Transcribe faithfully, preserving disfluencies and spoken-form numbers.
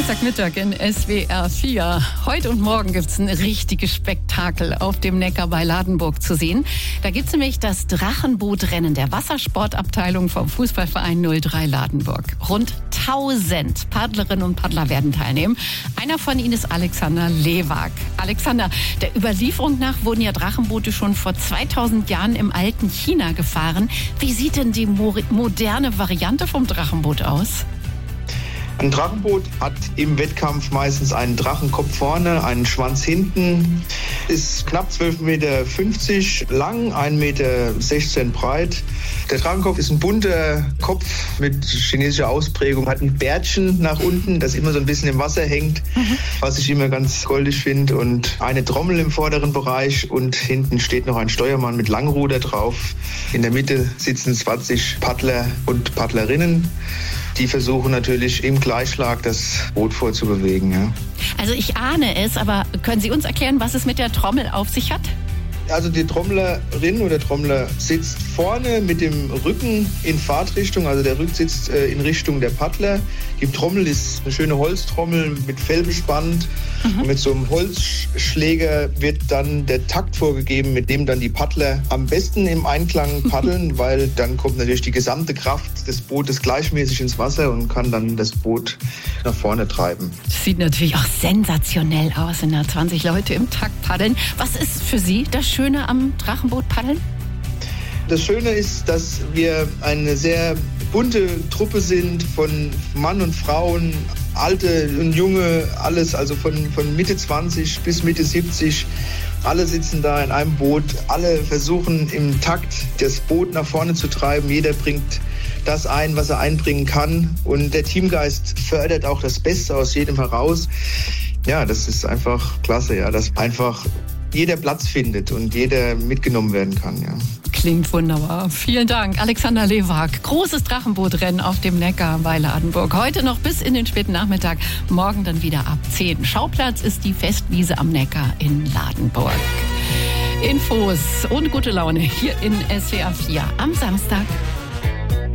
Samstagmittag in S W R vier. Heute und morgen gibt es ein richtiges Spektakel auf dem Neckar bei Ladenburg zu sehen. Da gibt es nämlich das Drachenbootrennen der Wassersportabteilung vom Fußballverein null drei Ladenburg. Rund tausend Paddlerinnen und Paddler werden teilnehmen. Einer von ihnen ist Alexander Lewak. Alexander, der Überlieferung nach wurden ja Drachenboote schon vor zweitausend Jahren im alten China gefahren. Wie sieht denn die mo- moderne Variante vom Drachenboot aus? Ein Drachenboot hat im Wettkampf meistens einen Drachenkopf vorne, einen Schwanz hinten, ist knapp zwölf Meter fünfzig lang, ein Meter sechzehn breit. Der Drachenkopf ist ein bunter Kopf mit chinesischer Ausprägung, hat ein Bärtchen nach unten, das immer so ein bisschen im Wasser hängt, mhm. was ich immer ganz goldig finde, und eine Trommel im vorderen Bereich, und hinten steht noch ein Steuermann mit Langruder drauf. In der Mitte sitzen zwanzig Paddler und Paddlerinnen. Die versuchen natürlich im Gleichschlag das Boot vorzubewegen. Ja. Also ich ahne es, aber können Sie uns erklären, was es mit der Trommel auf sich hat? Also die Trommlerin oder Trommler sitzt vorne mit dem Rücken in Fahrtrichtung, also der Rücksitz äh, in Richtung der Paddler. Die Trommel ist eine schöne Holztrommel mit Fell bespannt. Mhm. Und mit so einem Holzschläger wird dann der Takt vorgegeben, mit dem dann die Paddler am besten im Einklang paddeln, weil dann kommt natürlich die gesamte Kraft des Bootes gleichmäßig ins Wasser und kann dann das Boot nach vorne treiben. Das sieht natürlich auch sensationell aus, wenn da zwanzig Leute im Takt paddeln. Was ist für Sie das Schöne am Drachenboot paddeln? Das Schöne ist, dass wir eine sehr bunte Truppe sind von Mann und Frauen, Alte und Junge, alles, also von, von Mitte zwanzig bis Mitte siebzig. Alle sitzen da in einem Boot, alle versuchen im Takt das Boot nach vorne zu treiben. Jeder bringt das ein, was er einbringen kann. Und der Teamgeist fördert auch das Beste aus jedem heraus. Ja, das ist einfach klasse, ja, dass einfach jeder Platz findet und jeder mitgenommen werden kann. Ja. Klingt wunderbar. Vielen Dank, Alexander Lewak. Großes Drachenbootrennen auf dem Neckar bei Ladenburg. Heute noch bis in den späten Nachmittag, morgen dann wieder ab zehn. Schauplatz ist die Festwiese am Neckar in Ladenburg. Infos und gute Laune hier in S W R vier am Samstag.